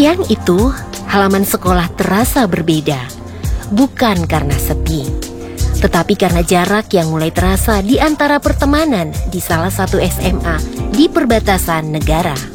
Siang itu, halaman sekolah terasa berbeda. Bukan karena sepi, tetapi karena jarak yang mulai terasa di antara pertemanan di salah satu SMA di perbatasan negara.